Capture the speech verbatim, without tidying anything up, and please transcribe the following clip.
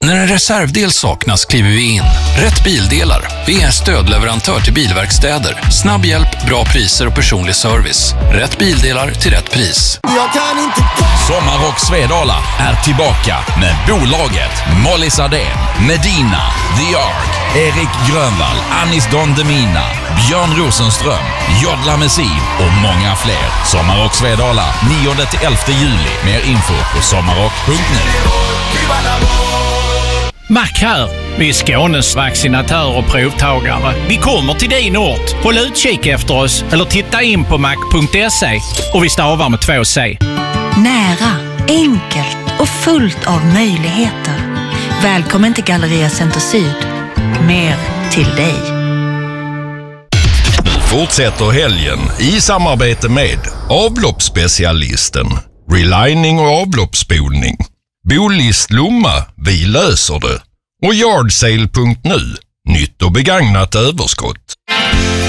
När en reservdel saknas kliver vi in. Rätt Bildelar. Vi är stödleverantör till bilverkstäder. Snabb hjälp, bra priser och personlig service. Rätt Bildelar till rätt pris. Jag kan inte... Sommarrock Svedala är tillbaka med bolaget Molly Sardén, Medina, The Ark, Erik Grönvall, Anis Don Demina, Björn Rosenström, Jodla Messin och många fler. Sommarrock Svedala nionde till elfte juli. Mer info på sommarrock punkt nu. Mac här. Vi är Skånes vaccinatör och provtagare. Vi kommer till din ort. Håll utkik efter oss eller titta in på mac punkt se och vi stavar med två C. Nära, enkelt och fullt av möjligheter. Välkommen till Galleria Center Syd. Mer till dig. Fortsätter helgen i samarbete med avloppsspecialisten, relining och avloppsspolning, Bolist Lomma, vi löser det, och yardsale punkt nu, nytt och begagnat överskott.